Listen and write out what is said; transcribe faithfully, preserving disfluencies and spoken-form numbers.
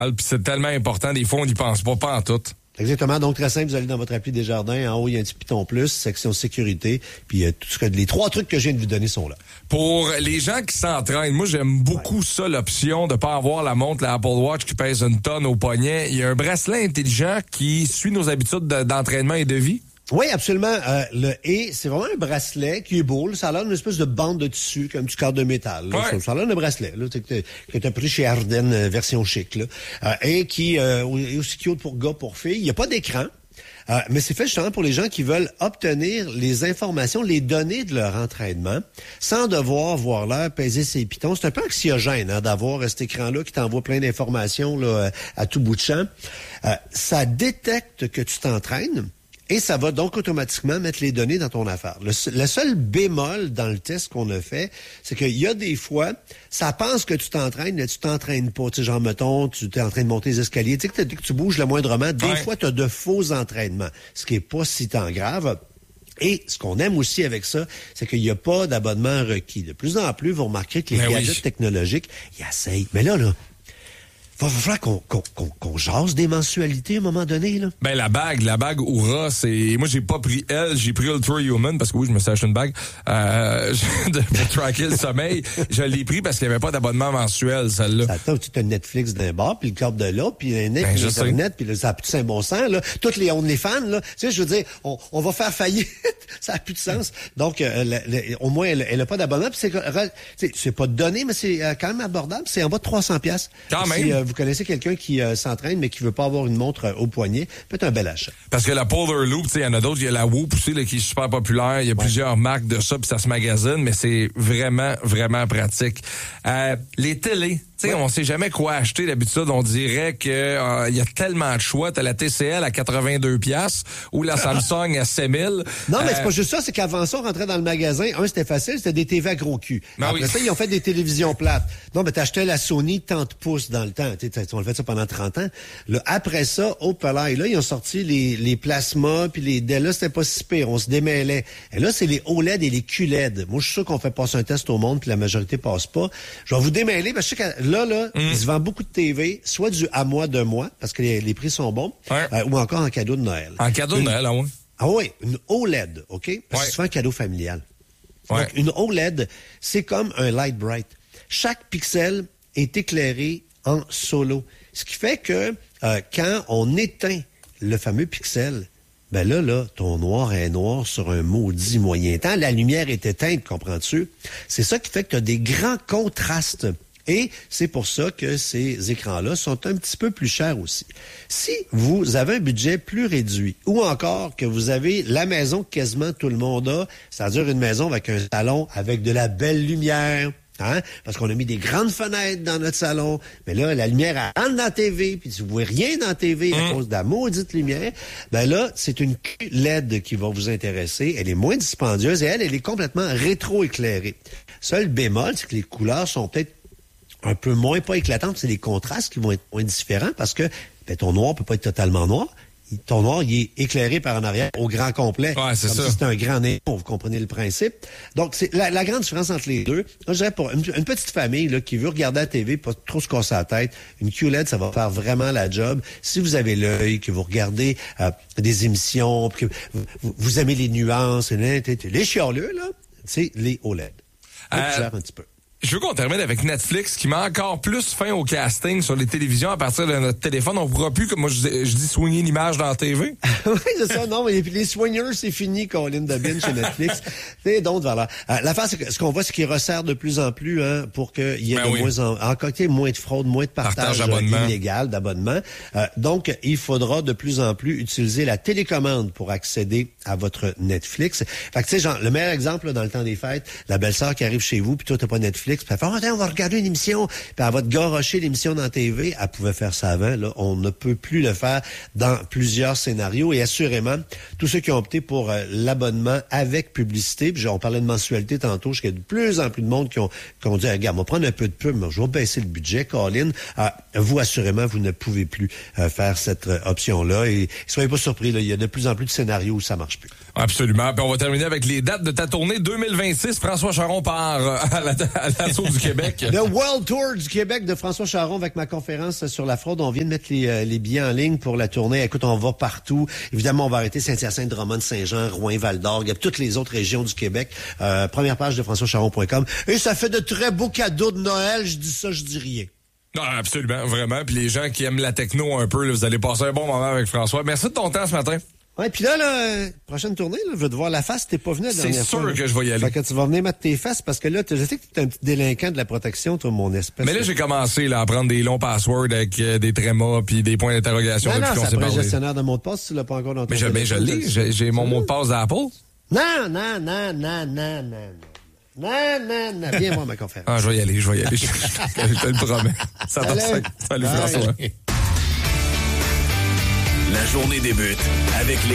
Puis c'est tellement important, des fois, on n'y pense pas, pas en tout. Exactement. Donc, très simple, vous allez dans votre appli Desjardins. En haut, il y a un petit piton plus, section sécurité. Puis, euh, tout ce que, les trois trucs que je viens de vous donner sont là. Pour les gens qui s'entraînent, moi, j'aime beaucoup ouais. ça, l'option de pas avoir la montre, la Apple Watch qui pèse une tonne au poignet. Il y a un bracelet intelligent qui suit nos habitudes de, d'entraînement et de vie. Oui, absolument. Euh, le et, c'est vraiment un bracelet qui est beau. Là. Ça a l'air d'une espèce de bande de tissu, comme du cadre de métal. Là. Ouais. Ça, ça a l'air d'un bracelet là, que tu as pris chez Ardennes, euh, version chic. Là. Euh, et qui euh, est aussi cute pour gars, pour filles. Il n'y a pas d'écran. Euh, mais c'est fait justement pour les gens qui veulent obtenir les informations, les données de leur entraînement, sans devoir voir l'heure peser ses pitons. C'est un peu anxiogène hein, d'avoir cet écran-là qui t'envoie plein d'informations là, à tout bout de champ. Euh, ça détecte que tu t'entraînes. Et ça va donc automatiquement mettre les données dans ton affaire. Le, le seul bémol dans le test qu'on a fait, c'est qu'il y a des fois, ça pense que tu t'entraînes, mais tu t'entraînes pas. Tu sais, genre, mettons, tu es en train de monter les escaliers. Tu sais, que, que tu bouges le moindrement. Des ouais. fois, tu as de faux entraînements, ce qui est pas si tant grave. Et ce qu'on aime aussi avec ça, c'est qu'il n'y a pas d'abonnement requis. De plus en plus, vous remarquerez que les mais gadgets oui. technologiques, ils essayent. Mais là, là, il va falloir qu'on, qu'on, qu'on, qu'on jase des mensualités à un moment donné, là. Ben, la bague, la bague Oura, c'est, moi, j'ai pas pris elle, j'ai pris Ultra Human, parce que oui, je me suis acheté une bague, euh, pour tracker le sommeil. Je l'ai pris parce qu'il n'y avait pas d'abonnement mensuel, celle-là. Ça attend, tu as Netflix d'un bord, puis le câble de là, puis un net, ben, puis Internet, puis là, ça n'a plus de saint bon sens, là. Toutes les, on les fans, là. Tu sais, je veux dire, on, on va faire faillite. Ça n'a plus de sens. Donc, euh, le, le, au moins, elle n'a pas d'abonnement, puis c'est, c'est, c'est pas donné, mais c'est quand même abordable. C'est en bas de trois cents dollars. Quand si, même. Euh, vous connaissez quelqu'un qui euh, s'entraîne, mais qui veut pas avoir une montre euh, au poignet, peut-être un bel achat. Parce que la Polar Loop, tu sais, il y en a d'autres. Il y a la Whoop aussi, là, qui est super populaire. Il y a ouais. plusieurs marques de ça, puis ça se magasine, mais c'est vraiment, vraiment pratique. Euh, les télés. Tu sais, ouais. on sait jamais quoi acheter d'habitude. On dirait que euh, il y a tellement de choix. T'as la T C L à quatre-vingt-deux piastres ou la Samsung à sept mille. Non, mais euh... c'est pas juste ça. C'est qu'avant ça, on rentrait dans le magasin. Un, c'était facile. C'était des T V à gros cul. Ben Après oui. ça, ils ont fait des télévisions plates. Non, mais t'achetais la Sony trente pouces dans le temps. Tu sais, on a fait ça pendant trente ans. Là, après ça, au palais, là, ils ont sorti les, les plasmas puis les D L A. C'était pas si pire. On se démêlait. Et là, c'est les O L E D et les Q L E D. Moi, je suis sûr qu'on fait passer un test au monde puis la majorité passe pas. Je vais vous démêler parce que je sais que là, là, mm. il se vend beaucoup de T V, soit du à moi de moi, parce que les, les prix sont bons, ouais. euh, ou encore en cadeau de Noël. En cadeau une, de Noël, ah oui. Ah oui, une O L E D, OK? Parce ouais. que c'est un cadeau familial. Ouais. Donc, une O L E D, c'est comme un light bright. Chaque pixel est éclairé en solo. Ce qui fait que euh, quand on éteint le fameux pixel, ben là, là, ton noir est noir sur un maudit moyen temps. La lumière est éteinte, comprends-tu? C'est ça qui fait que tu as des grands contrastes. Et c'est pour ça que ces écrans-là sont un petit peu plus chers aussi. Si vous avez un budget plus réduit, ou encore que vous avez la maison que quasiment tout le monde a, c'est-à-dire une maison avec un salon avec de la belle lumière, hein, parce qu'on a mis des grandes fenêtres dans notre salon, mais là, la lumière elle rentre dans la T V, puis si vous voyez rien dans la T V à mmh. cause de la maudite lumière, ben là, c'est une Q L E D qui va vous intéresser. Elle est moins dispendieuse et elle, elle est complètement rétro-éclairée. Seul bémol, c'est que les couleurs sont peut-être un peu moins pas éclatantes, c'est les contrastes qui vont être moins différents parce que ben, ton noir peut pas être totalement noir. Ton noir, il est éclairé par en arrière au grand complet. Ouais, c'est comme ça. si c'était un grand néon, vous comprenez le principe. Donc, c'est la, la grande différence entre les deux. Moi, je dirais pour une, une petite famille là, qui veut regarder la T V, pas trop se casser la tête, une Q L E D, ça va faire vraiment la job. Si vous avez l'œil, que vous regardez euh, des émissions, que vous, vous aimez les nuances, les chialeux, là, c'est les O L E D. Euh... gère un petit peu. Je veux qu'on termine avec Netflix qui met encore plus fin au casting sur les télévisions à partir de notre téléphone. On ne pourra plus, comme moi je, je dis, soigner l'image dans la T V. Oui, c'est ça. Non, mais les soigneurs, c'est fini, Colin Dabin chez Netflix. C'est donc voilà. Euh, l'affaire, c'est que ce qu'on voit, c'est qu'ils resserrent de plus en plus hein, pour qu'il y ait ben de oui. moins en, en côté, moins de fraude, moins de partage, partage euh, illégal d'abonnement. Euh, donc, il faudra de plus en plus utiliser la télécommande pour accéder à votre Netflix. Fait que tu sais, genre, le meilleur exemple là, dans le temps des fêtes, la belle-sœur qui arrive chez vous, puis toi, t'as pas Netflix. Puis elle fait, oh, attends, on va regarder une émission. Puis elle va te garocher l'émission dans la T V. Elle pouvait faire ça avant. Là, on ne peut plus le faire dans plusieurs scénarios. Et assurément, tous ceux qui ont opté pour euh, l'abonnement avec publicité, puis on parlait de mensualité tantôt, je qu'il y a de plus en plus de monde qui ont, qui ont dit, regarde, on va prendre un peu de pub, mais je vais baisser le budget, Colin. Euh, vous, assurément, vous ne pouvez plus euh, faire cette euh, option-là. Et soyez pas surpris, là, il y a de plus en plus de scénarios où ça marche plus. Absolument. Puis on va terminer avec les dates de ta tournée deux mille vingt-six. François Charon part à la, à L'assaut du Québec. Le World Tour du Québec de François Charon avec ma conférence sur la fraude. On vient de mettre les, euh, les billets en ligne pour la tournée. Écoute, on va partout. Évidemment, on va arrêter Saint-Hyacinthe, Drummond, Saint-Jean, Rouyn, Val-d'Or. Il y a toutes les autres régions du Québec. Euh, première page de françois charon point com. Et ça fait de très beaux cadeaux de Noël. Je dis ça, je dis rien. Non, absolument, vraiment. Puis les gens qui aiment la techno un peu, là, vous allez passer un bon moment avec François. Merci de ton temps ce matin. Ouais, puis là, là, prochaine tournée, là, je veux te voir la face, t'es pas venu la dernière fois. C'est sûr fois, que je vais y aller. Fait que tu vas venir mettre tes faces, parce que là, je sais que t'es un petit délinquant de la protection, toi, mon espèce. Mais là, j'ai commencé là, à prendre des longs passwords avec euh, des trémas puis des points d'interrogation. Non, non, qu'on c'est s'est pas un parlé. gestionnaire de mot de passe, tu l'as pas encore dans ton Mais je, ben, je l'ai, j'ai, j'ai mon mot de passe d'Apple. Non, non, non, non, non, non. Non, non, non. Viens voir ma conférence. Ah, je vais y aller, je vais y aller. je, je, je te le promets. Ça Salut, Salut François. La journée débute avec les